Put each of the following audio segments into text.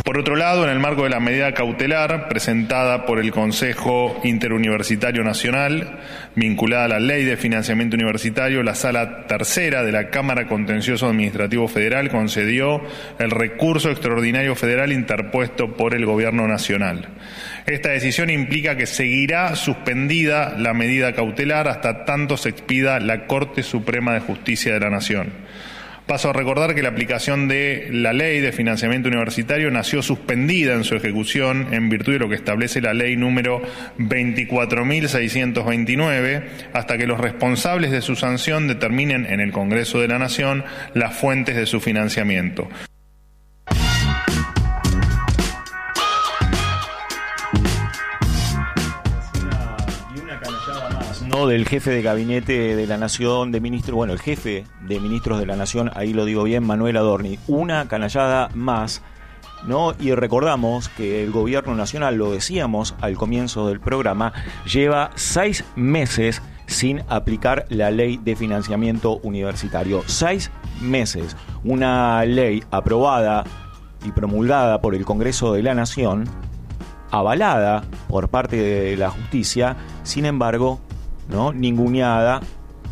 Por otro lado, en el marco de la medida cautelar presentada por el Consejo Interuniversitario Nacional, vinculada a la Ley de Financiamiento Universitario, la Sala Tercera de la Cámara Contencioso Administrativo Federal concedió el recurso extraordinario federal interpuesto por el Gobierno Nacional. Esta decisión implica que seguirá suspendida la medida cautelar hasta tanto se expida la Corte Suprema de Justicia de la Nación. Paso a recordar que la aplicación de la Ley de Financiamiento Universitario nació suspendida en su ejecución en virtud de lo que establece la Ley número 24.629, hasta que los responsables de su sanción determinen en el Congreso de la Nación las fuentes de su financiamiento. Del jefe de gabinete de la Nación, de ministro, bueno, el jefe de ministros de la Nación, ahí lo digo bien, Manuel Adorni, una canallada más, ¿no? Y recordamos que el gobierno nacional, lo decíamos al comienzo del programa, lleva 6 meses sin aplicar la ley de financiamiento universitario. 6 meses. Una ley aprobada y promulgada por el Congreso de la Nación, avalada por parte de la justicia, sin embargo, ¿no? Ninguneada,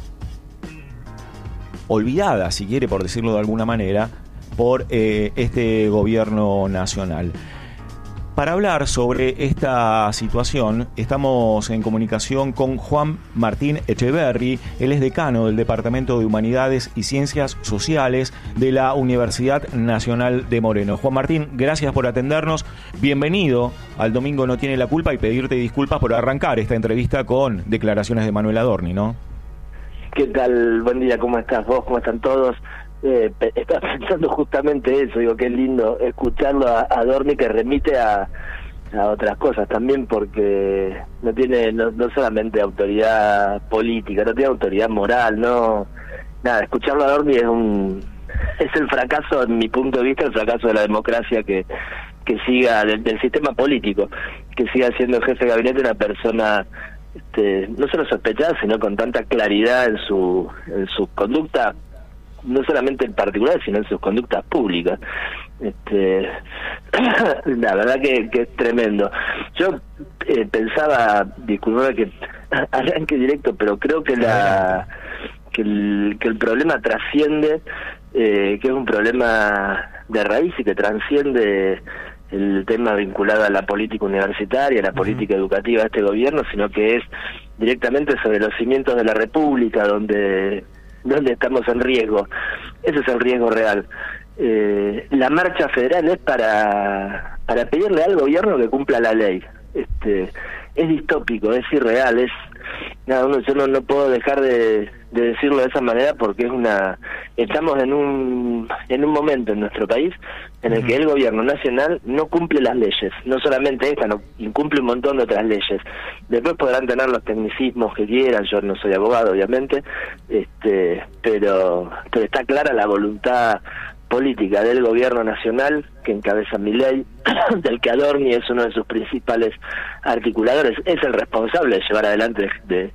olvidada, si quiere, por decirlo de alguna manera, por este gobierno nacional. Para hablar sobre esta situación, estamos en comunicación con Juan Martín Echeverri. Él es decano del Departamento de Humanidades y Ciencias Sociales de la Universidad Nacional de Moreno. Juan Martín, gracias por atendernos. Bienvenido al Domingo No Tiene la Culpa y pedirte disculpas por arrancar esta entrevista con declaraciones de Manuel Adorni, ¿no? ¿Qué tal? Buen día, ¿cómo estás vos? ¿Cómo están todos? Estaba pensando justamente eso, digo, qué lindo escucharlo a Adorni, que remite a otras cosas también, porque no tiene no solamente autoridad política, no tiene autoridad moral, no nada. Escucharlo a Adorni es el fracaso, en mi punto de vista, el fracaso de la democracia, que siga del sistema político, que siga siendo el jefe de gabinete una persona no solo sospechada, sino con tanta claridad en su conducta, no solamente en particular, sino en sus conductas públicas. La verdad que es tremendo. Yo pensaba, disculpame que arranque directo, pero creo que el problema trasciende, que es un problema de raíz y que transciende el tema vinculado a la política universitaria, a la política educativa de este gobierno, sino que es directamente sobre los cimientos de la República, donde estamos en riesgo. Ese es el riesgo real. La marcha federal es para pedirle al gobierno que cumpla la ley. Es distópico, es irreal, yo no puedo dejar de decirlo de esa manera, porque estamos en un momento en nuestro país en el que el gobierno nacional no cumple las leyes, no solamente esta, no incumple un montón de otras leyes. Después podrán tener los tecnicismos que quieran, yo no soy abogado obviamente, pero está clara la voluntad política del gobierno nacional, que encabeza Milei, del que Adorni es uno de sus principales articuladores, es el responsable de llevar adelante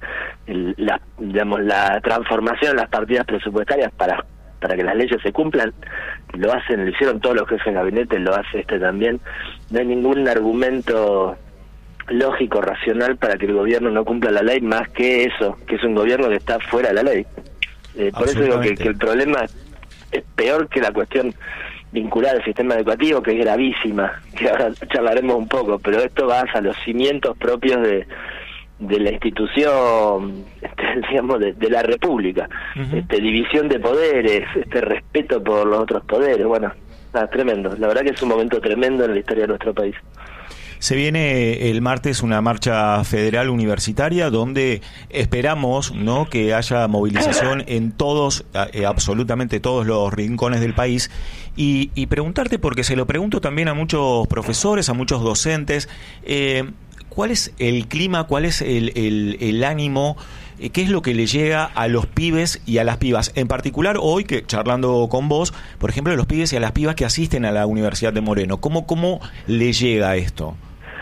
la transformación en las partidas presupuestarias para que las leyes se cumplan. Lo hicieron todos los jefes de gabinete, lo hace también. No hay ningún argumento lógico, racional, para que el gobierno no cumpla la ley, más que eso, que es un gobierno que está fuera de la ley. Por eso digo que el problema es peor que la cuestión vinculada al sistema educativo, que es gravísima, que ahora charlaremos un poco, pero esto va a los cimientos propios de la institución, digamos, de la República. División de poderes, respeto por los otros poderes. Bueno, tremendo. La verdad que es un momento tremendo en la historia de nuestro país. Se viene el martes una marcha federal universitaria donde esperamos, ¿no?, que haya movilización en todos, absolutamente todos los rincones del país. Y preguntarte, porque se lo pregunto también a muchos profesores, a muchos docentes, ¿cuál es el clima, cuál es el ánimo, qué es lo que le llega a los pibes y a las pibas? En particular hoy, que charlando con vos, por ejemplo, a los pibes y a las pibas que asisten a la Universidad de Moreno, ¿cómo le llega esto?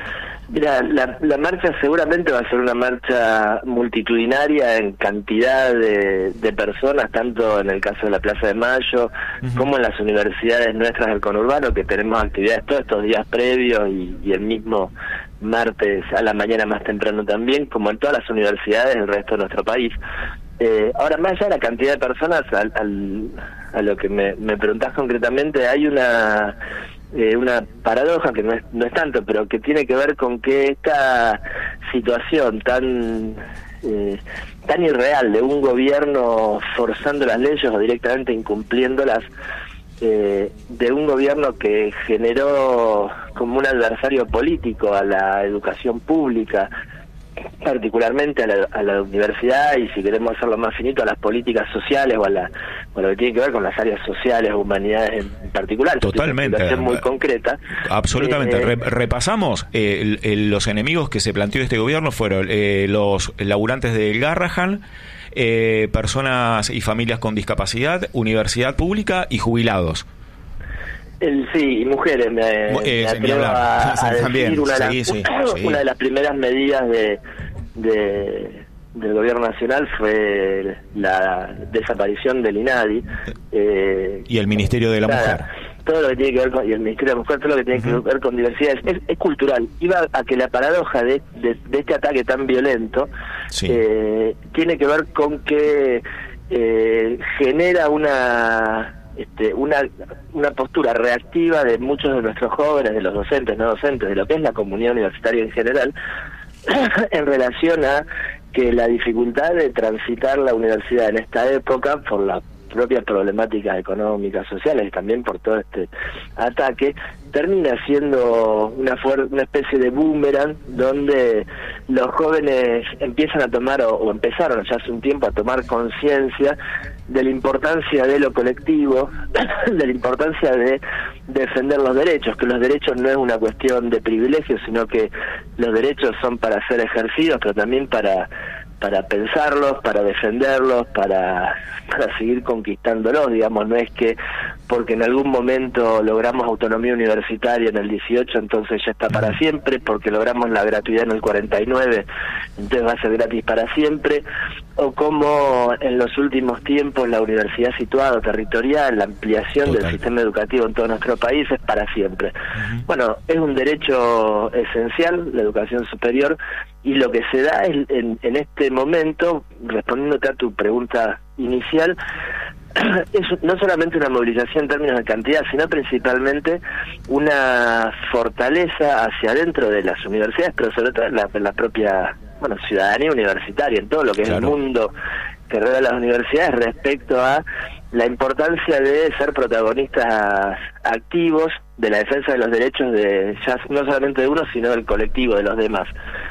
Mira, la marcha seguramente va a ser una marcha multitudinaria en cantidad de personas, tanto en el caso de la Plaza de Mayo, como en las universidades nuestras del conurbano, que tenemos actividades todos estos días previos y el mismo martes a la mañana más temprano también, como en todas las universidades del resto de nuestro país. Ahora, más allá de la cantidad de personas, a lo que me preguntás concretamente, hay una paradoja que no es tanto, pero que tiene que ver con que esta situación tan irreal de un gobierno forzando las leyes o directamente incumpliéndolas, de un gobierno que generó como un adversario político a la educación pública, particularmente a la universidad, y si queremos hacerlo más finito, a las políticas sociales o a lo que tiene que ver con las áreas sociales o humanidades en particular. Totalmente. Es muy concreta. Absolutamente. Repasamos los enemigos que se planteó este gobierno fueron los laburantes del Garrahan, personas y familias con discapacidad, universidad pública y jubilados. Sí, y mujeres, me atrevo a decir también, una de las primeras medidas del gobierno nacional fue la desaparición del INADI. Y el Ministerio de la Mujer. Todo lo que tiene que ver y el Ministerio de la Mujer, todo lo que tiene que ver con diversidad es cultural. Iba a que la paradoja de este ataque tan violento tiene que ver con que genera una postura reactiva de muchos de nuestros jóvenes, de los docentes, no docentes, de lo que es la comunidad universitaria en general, en relación a que la dificultad de transitar la universidad en esta época, por las propias problemáticas económicas, sociales, y también por todo este ataque, termina siendo una especie de boomerang donde los jóvenes empiezan a tomar, o empezaron ya hace un tiempo a tomar conciencia de la importancia de lo colectivo, de la importancia de defender los derechos, que los derechos no es una cuestión de privilegios, sino que los derechos son para ser ejercidos, pero también para pensarlos, para defenderlos, para seguir conquistándolos, digamos. No es que porque en algún momento logramos autonomía universitaria en el 18, entonces ya está para siempre, porque logramos la gratuidad en el 49, entonces va a ser gratis para siempre, o como en los últimos tiempos la universidad situada territorial, la ampliación del sistema educativo en todo nuestro país es para siempre. Bueno, es un derecho esencial, la educación superior, y lo que se da es, en este momento, respondiéndote a tu pregunta inicial, es no solamente una movilización en términos de cantidad, sino principalmente una fortaleza hacia adentro de las universidades, pero sobre todo en la propia ciudadanía universitaria, en todo lo que es el mundo que rodea las universidades, respecto a la importancia de ser protagonistas activos de la defensa de los derechos no solamente de uno, sino del colectivo, de los demás.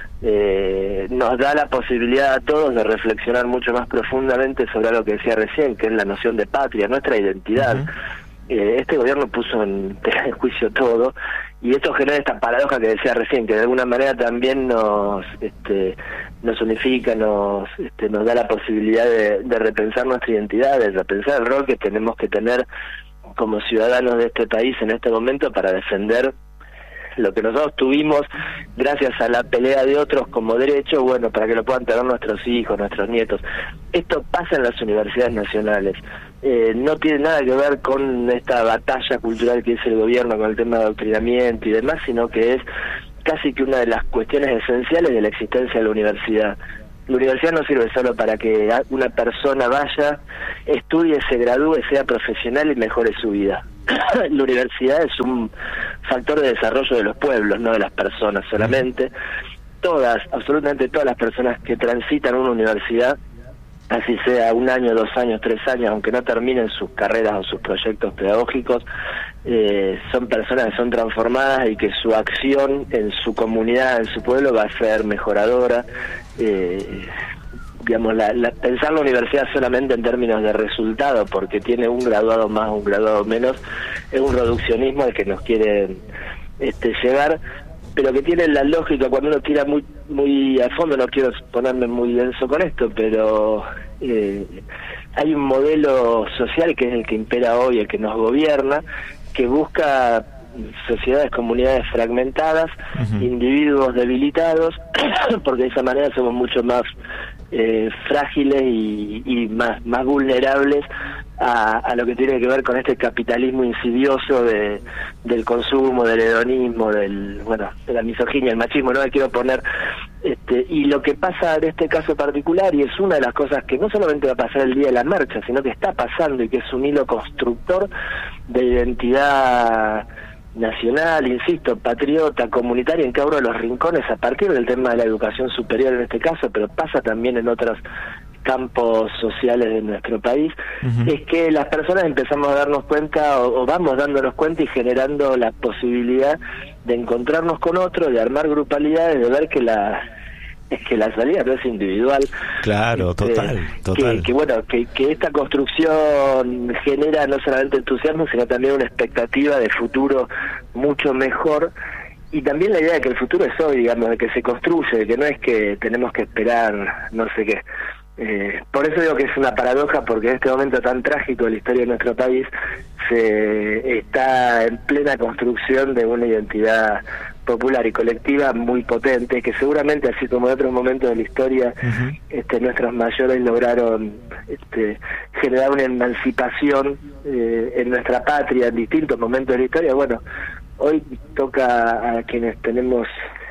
Nos da la posibilidad a todos de reflexionar mucho más profundamente sobre lo que decía recién, que es la noción de patria, nuestra identidad. Este gobierno puso en tela de juicio todo, y esto genera esta paradoja que decía recién, que de alguna manera también nos unifica, nos da la posibilidad de repensar nuestra identidad, de repensar el rol que tenemos que tener como ciudadanos de este país en este momento para defender lo que nosotros tuvimos gracias a la pelea de otros como derecho, para que lo puedan tener nuestros hijos, nuestros nietos. Esto pasa en las universidades nacionales. No tiene nada que ver con esta batalla cultural que es el gobierno con el tema de adoctrinamiento y demás, sino que es casi que una de las cuestiones esenciales de la existencia de la universidad. La universidad no sirve solo para que una persona vaya, estudie, se gradúe, sea profesional y mejore su vida. La universidad es un factor de desarrollo de los pueblos, no de las personas solamente. Absolutamente todas las personas que transitan una universidad, así sea 1 año, 2 años, 3 años, aunque no terminen sus carreras o sus proyectos pedagógicos, son personas que son transformadas y que su acción en su comunidad, en su pueblo, va a ser mejoradora. Pensar la universidad solamente en términos de resultado, porque tiene un graduado más, un graduado menos, es un reduccionismo al que nos quieren llegar, pero que tiene la lógica cuando uno tira muy a fondo. No quiero ponerme muy denso con esto, pero hay un modelo social que es el que impera hoy, el que nos gobierna, que busca sociedades, comunidades fragmentadas, individuos debilitados, porque de esa manera somos mucho más frágiles y más vulnerables a lo que tiene que ver con este capitalismo insidioso del consumo, del hedonismo, de la misoginia, el machismo. No me quiero poner y lo que pasa en este caso particular, y es una de las cosas que no solamente va a pasar el día de la marcha, sino que está pasando y que es un hilo constructor de identidad nacional, insisto, patriota, comunitaria en cada uno de los rincones, a partir del tema de la educación superior en este caso, pero pasa también en otros campos sociales de nuestro país, es que las personas empezamos a darnos cuenta o vamos dándonos cuenta y generando la posibilidad de encontrarnos con otros, de armar grupalidades, de ver que la salida no es individual. Claro, total. Que esta construcción genera no solamente entusiasmo, sino también una expectativa de futuro mucho mejor, y también la idea de que el futuro es hoy, digamos, de que se construye, de que no es que tenemos que esperar no sé qué. Por eso digo que es una paradoja, porque en este momento tan trágico de la historia de nuestro país se está en plena construcción de una identidad popular y colectiva muy potente, que seguramente, así como en otros momentos de la historia, nuestros mayores lograron generar una emancipación en nuestra patria en distintos momentos de la historia. Bueno, hoy toca a quienes tenemos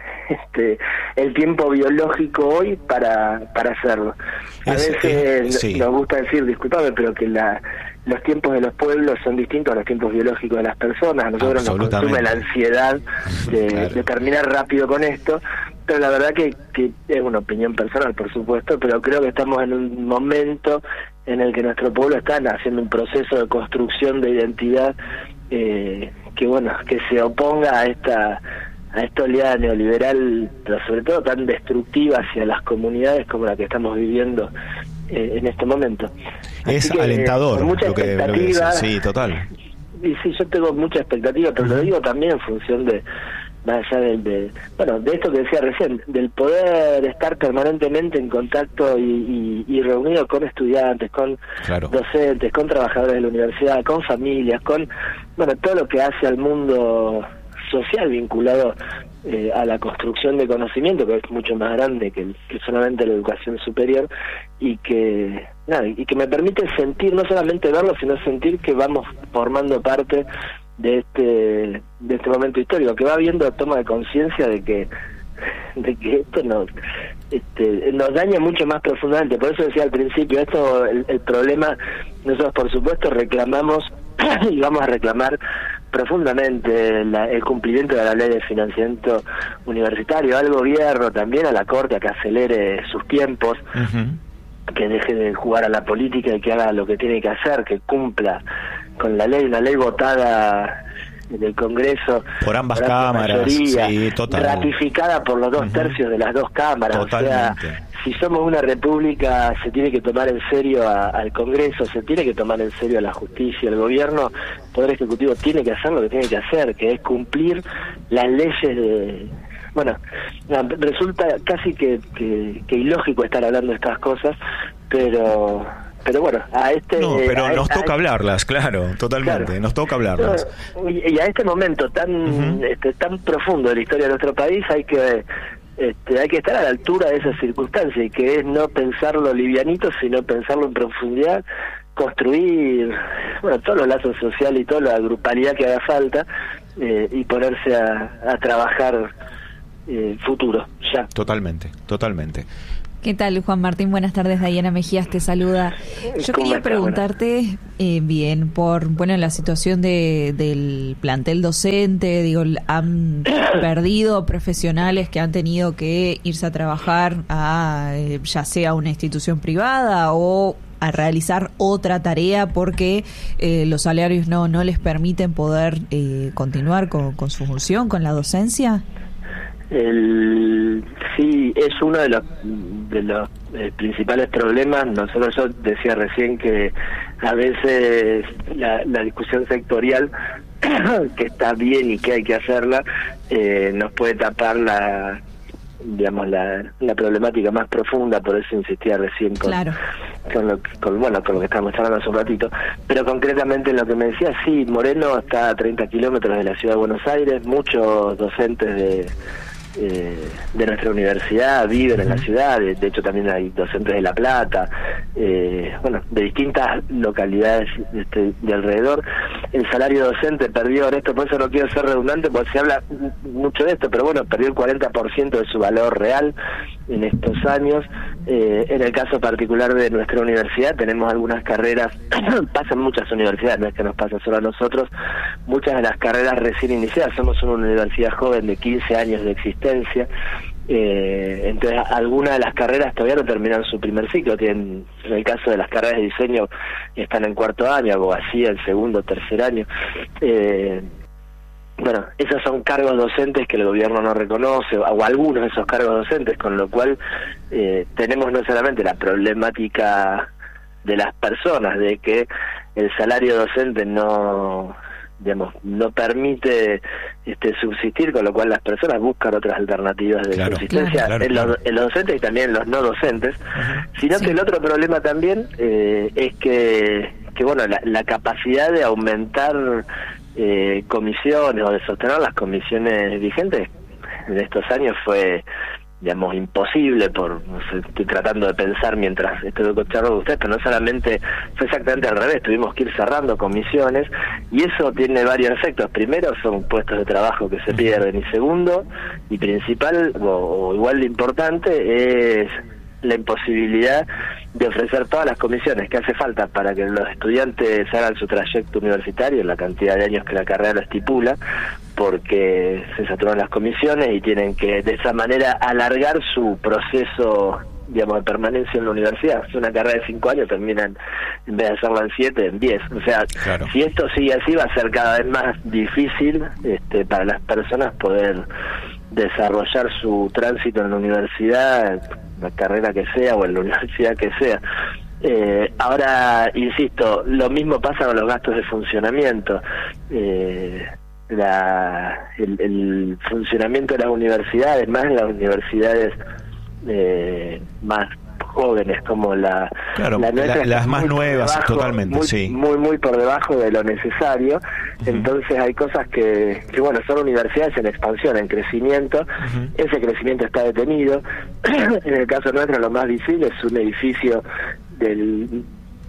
el tiempo biológico hoy para hacerlo. A veces nos gusta decir, disculpame, pero que los tiempos de los pueblos son distintos a los tiempos biológicos de las personas. A nosotros nos consume la ansiedad de terminar rápido con esto, pero la verdad que es una opinión personal, por supuesto, pero creo que estamos en un momento en el que nuestro pueblo está haciendo un proceso de construcción de identidad que se oponga a esta oleada neoliberal, pero sobre todo tan destructiva hacia las comunidades como la que estamos viviendo en este momento. Es alentador mucha expectativa. Sí, total. Y sí, yo tengo mucha expectativa, pero lo digo también en función de, más allá de esto que decía recién, del poder estar permanentemente en contacto y reunido con estudiantes, con docentes, con trabajadores de la universidad, con familias, con todo lo que hace al mundo social vinculado a la construcción de conocimiento, que es mucho más grande que solamente la educación superior, y que me permite sentir, no solamente verlo, sino sentir que vamos formando parte de este momento histórico, que va habiendo toma de conciencia de que esto nos daña mucho más profundamente. Por eso decía al principio, el problema, nosotros por supuesto reclamamos y vamos a reclamar profundamente el cumplimiento de la ley de financiamiento universitario, al gobierno también, a la Corte, a que acelere sus tiempos, que deje de jugar a la política y que haga lo que tiene que hacer, que cumpla con la ley, una ley votada en el Congreso por ambas cámaras, mayoría, ratificada por los 2/3 de las dos cámaras. Totalmente. O sea, si somos una república, se tiene que tomar en serio al Congreso, se tiene que tomar en serio a la justicia, el gobierno, el Poder Ejecutivo tiene que hacer lo que tiene que hacer, que es cumplir las leyes de... resulta casi que ilógico estar hablando de estas cosas, pero bueno, pero nos toca hablarlas, claro, totalmente, claro. Nos toca hablarlas. Y a este momento tan tan profundo de la historia de nuestro país hay que estar a la altura de esas circunstancias, y que es no pensarlo livianito, sino pensarlo en profundidad, construir todos los lazos sociales y toda la grupalidad que haga falta, y ponerse a trabajar futuro, ya. Totalmente. ¿Qué tal, Juan Martín? Buenas tardes, Diana Mejías te saluda. Yo quería preguntarte, bien, por la situación del plantel docente, han perdido profesionales que han tenido que irse a trabajar ya sea a una institución privada o a realizar otra tarea porque los salarios no les permiten poder continuar con su función, con la docencia. Sí, es uno de los principales problemas. Yo decía recién que a veces la discusión sectorial que está bien y que hay que hacerla nos puede tapar la problemática más profunda. Por eso insistía recién con lo que estábamos charlando hace un ratito, pero concretamente en lo que me decía, sí, Moreno está a 30 kilómetros de la ciudad de Buenos Aires, muchos docentes de nuestra universidad viven en la ciudad, de hecho también hay docentes de La Plata, de distintas localidades de alrededor. El salario docente perdió, esto por eso no quiero ser redundante, porque se habla mucho de esto, pero bueno, perdió el 40% de su valor real en estos años. En el caso particular de nuestra universidad tenemos algunas carreras, pasan muchas universidades, no es que nos pasa solo a nosotros, muchas de las carreras recién iniciadas, somos una universidad joven de 15 años de existencia, entonces algunas de las carreras todavía no terminan su primer ciclo, en el caso de las carreras de diseño están en cuarto año, abogacía en segundo, tercer año. Esos son cargos docentes que el gobierno no reconoce, o algunos de esos cargos docentes, con lo cual tenemos no solamente la problemática de las personas, de que el salario docente no permite subsistir, con lo cual las personas buscan otras alternativas de subsistencia en los docentes y también en los no docentes, sino que el otro problema también es que la capacidad de aumentar comisiones o de sostener las comisiones vigentes en estos años fue imposible, estoy tratando de pensar mientras estoy escuchando de ustedes, pero no solamente fue exactamente al revés, tuvimos que ir cerrando comisiones y eso tiene varios efectos. Primero son puestos de trabajo que se pierden, y segundo y principal o igual de importante es la imposibilidad de ofrecer todas las comisiones que hace falta para que los estudiantes hagan su trayecto universitario en la cantidad de años que la carrera lo estipula, porque se saturan las comisiones y tienen que de esa manera alargar su proceso de permanencia en la universidad. Si una carrera de 5 años terminan, en vez de hacerla en 7, en 10. O sea, si esto sigue así va a ser cada vez más difícil para las personas poder desarrollar su tránsito en la universidad, la carrera que sea o en la universidad que sea. Ahora, insisto, lo mismo pasa con los gastos de funcionamiento. El funcionamiento de las universidades, más en las universidades más jóvenes como la nuestra, las más nuevas, debajo, totalmente, muy por debajo de lo necesario. Entonces hay cosas que son universidades en expansión, en crecimiento. Ese crecimiento está detenido. En el caso nuestro lo más visible es un edificio de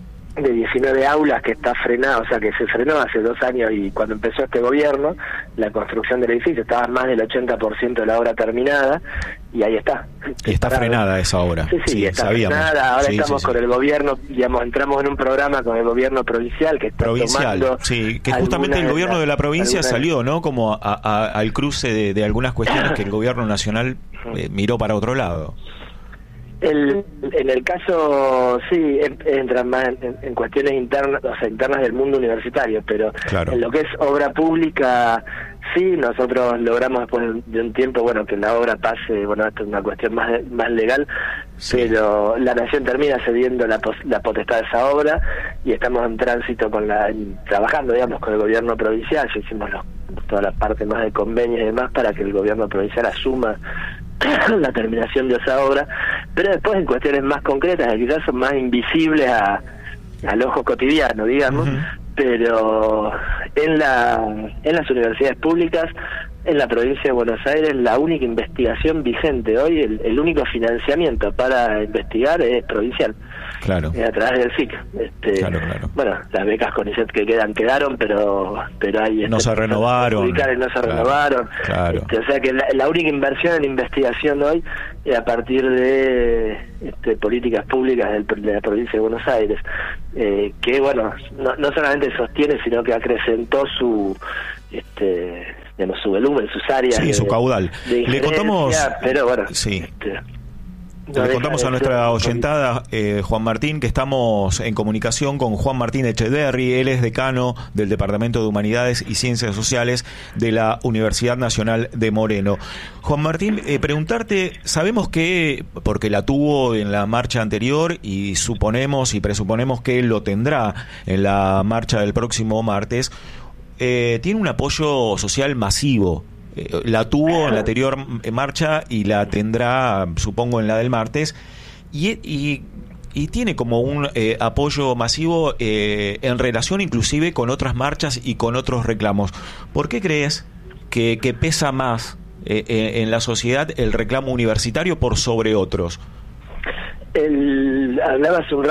19 aulas que está frenado, o sea que se frenó hace 2 años, y cuando empezó este gobierno la construcción del edificio estaba más del 80% de la obra terminada, y ahí está. Está frenada esa obra. Sí, está frenada. Ahora estamos con el gobierno, entramos en un programa con el gobierno provincial que está tomando... que justamente el gobierno de la provincia salió, ¿no? Como al cruce de algunas cuestiones que el gobierno nacional miró para otro lado. En el caso, sí, entran más en cuestiones internas, internas del mundo universitario, pero en lo que es obra pública, sí, nosotros logramos después de un tiempo, que la obra pase, esto es una cuestión más legal, pero la Nación termina cediendo la potestad de esa obra, y estamos en tránsito trabajando, con el gobierno provincial. Ya hicimos toda la parte más de convenios y demás para que el gobierno provincial asuma la terminación de esa obra, pero después en cuestiones más concretas, que quizás son más invisibles al ojo cotidiano, digamos, pero en las universidades públicas, en la provincia de Buenos Aires, la única investigación vigente hoy, el único financiamiento para investigar es provincial. A través del SIC. Las becas CONICET que quedaron, pero hay... no se renovaron. No se renovaron. O sea que la única inversión en investigación hoy es a partir de políticas públicas de la provincia de Buenos Aires, que no solamente sostiene, sino que acrecentó su volumen, sus áreas, su caudal. Le contamos, pero le contamos a nuestra oyentada, Juan Martín, que estamos en comunicación con Juan Martín Echeverri. Él es decano del Departamento de Humanidades y Ciencias Sociales de la Universidad Nacional de Moreno. Juan Martín, preguntarte, sabemos que, porque la tuvo en la marcha anterior y suponemos y presuponemos que él lo tendrá en la marcha del próximo martes, tiene un apoyo social masivo. La tuvo en la anterior marcha y la tendrá, supongo, en la del martes. Y y tiene como un apoyo masivo en relación inclusive con otras marchas y con otros reclamos. ¿Por qué crees que pesa más en la sociedad el reclamo universitario por sobre otros? Hablábamos hace un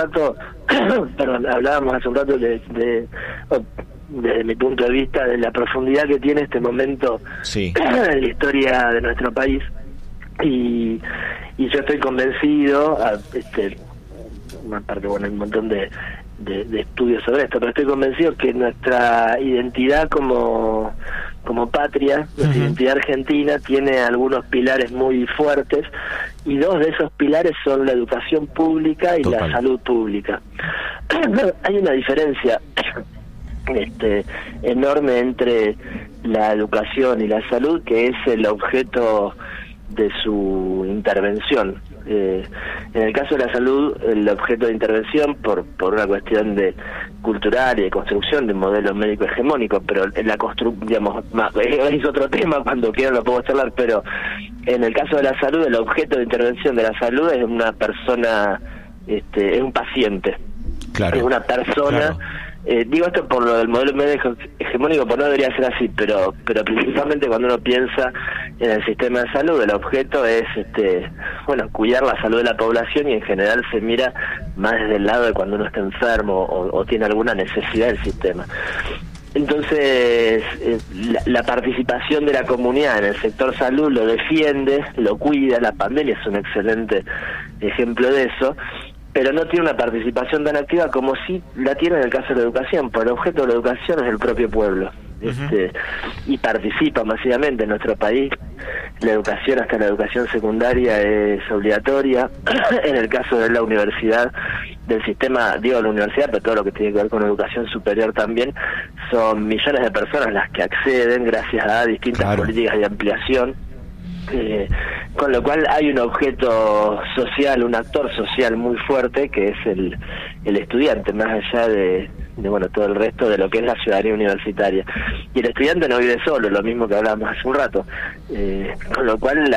rato desde mi punto de vista, de la profundidad que tiene este momento en la historia de nuestro país, y yo estoy convencido, aparte, bueno, hay un montón de estudios sobre esto, pero estoy convencido que nuestra identidad como patria, nuestra identidad argentina, tiene algunos pilares muy fuertes, y dos de esos pilares son la educación pública y la salud pública. Hay una diferencia enorme entre la educación y la salud, que es el objeto de su intervención. En el caso de la salud, el objeto de intervención, por una cuestión cultural y de construcción de un modelo médico hegemónico, pero en la digamos, es otro tema, cuando quieran lo puedo charlar, pero en el caso de la salud, el objeto de intervención de la salud es una persona, es un paciente, es una persona. Claro. Digo esto por lo del modelo médico hegemónico, porque no debería ser así, pero principalmente cuando uno piensa en el sistema de salud, el objeto es cuidar la salud de la población, y en general se mira más desde el lado de cuando uno está enfermo o tiene alguna necesidad del sistema. Entonces, la participación de la comunidad en el sector salud lo defiende, lo cuida. La pandemia es un excelente ejemplo de eso, pero no tiene una participación tan activa como sí la tiene en el caso de la educación, porque el objeto de la educación es el propio pueblo. Y participa masivamente en nuestro país. La educación, hasta la educación secundaria, es obligatoria. En el caso de la universidad, del sistema, digo la universidad, pero todo lo que tiene que ver con educación superior también, son millones de personas las que acceden gracias a distintas políticas de ampliación. Con lo cual hay un objeto social, un actor social muy fuerte, que es el estudiante, más allá de todo el resto de lo que es la ciudadanía universitaria. Y el estudiante no vive solo, lo mismo que hablábamos hace un rato, con lo cual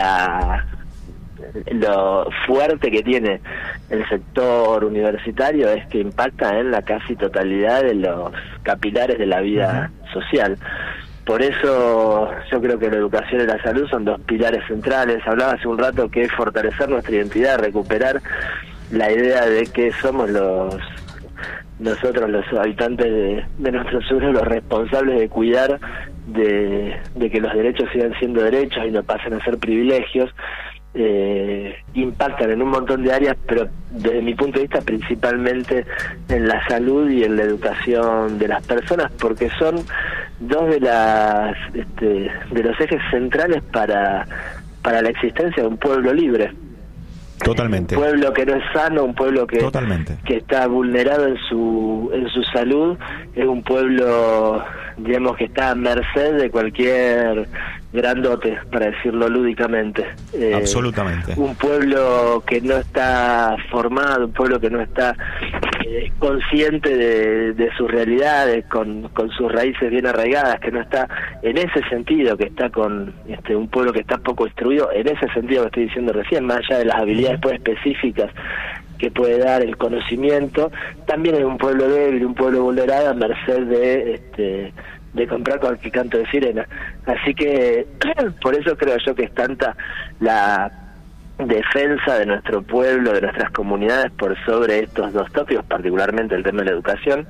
lo fuerte que tiene el sector universitario es que impacta en la casi totalidad de los capilares de la vida social. Por eso yo creo que la educación y la salud son dos pilares centrales. Hablaba hace un rato que es fortalecer nuestra identidad, recuperar la idea de que somos nosotros los habitantes de nuestro suelo los responsables de cuidar de que los derechos sigan siendo derechos y no pasen a ser privilegios. Impactan en un montón de áreas, pero desde mi punto de vista principalmente en la salud y en la educación de las personas, porque son dos de los ejes centrales para la existencia de un pueblo libre. Totalmente. Un pueblo que no es sano, un pueblo que está vulnerado en su salud, es un pueblo, digamos, que está a merced de cualquier grandote, para decirlo lúdicamente. Absolutamente. Un pueblo que no está formado, un pueblo que no está consciente de sus realidades, con sus raíces bien arraigadas, que no está en ese sentido, que está con un pueblo que está poco instruido, en ese sentido que estoy diciendo recién, más allá de las habilidades específicas que puede dar el conocimiento, también es un pueblo débil, un pueblo vulnerado a merced de comprar cualquier canto de sirena. Así que por eso creo yo que es tanta la defensa de nuestro pueblo, de nuestras comunidades, por sobre estos dos tópicos, particularmente el tema de la educación.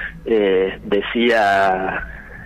Decía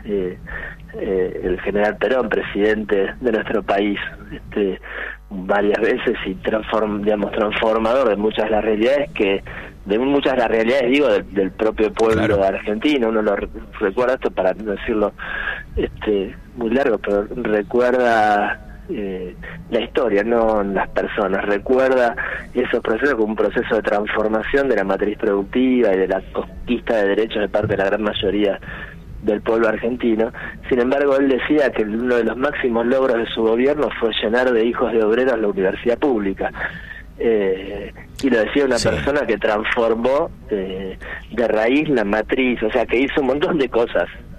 el general Perón, presidente de nuestro país, varias veces, y transformador de muchas de las realidades digo del propio pueblo argentino. Uno lo recuerda, esto para no decirlo muy largo, pero recuerda la historia, no las personas, recuerda esos procesos como un proceso de transformación de la matriz productiva y de la conquista de derechos de parte de la gran mayoría del pueblo argentino. Sin embargo, él decía que uno de los máximos logros de su gobierno fue llenar de hijos de obreros la universidad pública. Y lo decía una persona que transformó de raíz la matriz, o sea, que hizo un montón de cosas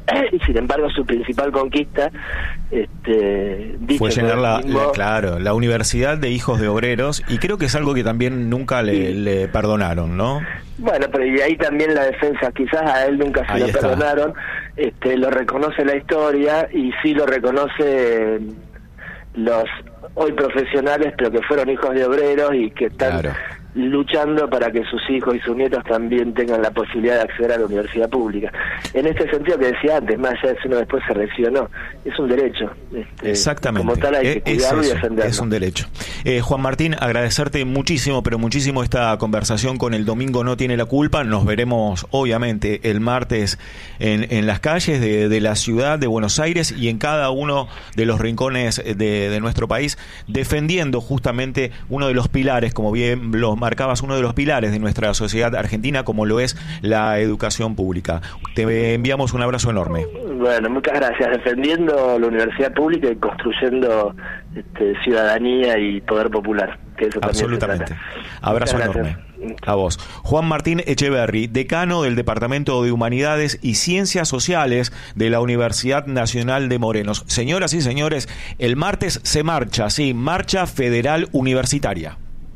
y sin embargo su principal conquista fue llenar la Universidad de Hijos de Obreros, y creo que es algo que también nunca le perdonaron, ¿no? Bueno, pero y ahí también la defensa, quizás a él nunca se lo perdonaron, lo reconoce la historia, y sí lo reconoce los hoy profesionales, pero que fueron hijos de obreros y que están luchando para que sus hijos y sus nietos también tengan la posibilidad de acceder a la universidad pública. En este sentido que decía antes, más allá de si uno después se recibe o no, es un derecho. Exactamente. Como tal hay que cuidarlo y defenderlo. Es un derecho. Juan Martín, agradecerte muchísimo, pero muchísimo esta conversación con El Domingo No Tiene la Culpa. Nos veremos, obviamente, el martes en las calles de la ciudad de Buenos Aires y en cada uno de los rincones de nuestro país, defendiendo justamente uno de los pilares, como bien lo marcabas, uno de los pilares de nuestra sociedad argentina, como lo es la educación pública. Te enviamos un abrazo enorme. Bueno, muchas gracias. Defendiendo la universidad pública y construyendo ciudadanía y poder popular, que eso absolutamente. Abrazo enorme. A vos. Juan Martín Echeverri, decano del Departamento de Humanidades y Ciencias Sociales de la Universidad Nacional de Morelos. Señoras y señores, el martes se marcha, Marcha Federal Universitaria.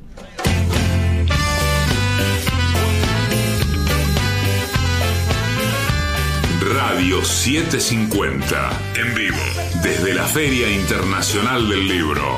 Radio 750, en vivo, desde la Feria Internacional del Libro.